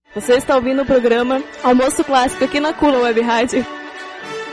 Você está ouvindo o programa Almoço Clássico aqui na Cula Web Rádio.